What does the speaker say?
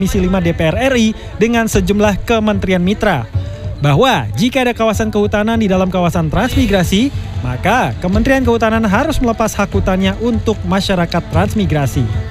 Komisi 5 DPR RI dengan sejumlah kementerian mitra bahwa jika ada kawasan kehutanan di dalam kawasan transmigrasi, maka Kementerian Kehutanan harus melepas hak hutannya untuk masyarakat transmigrasi.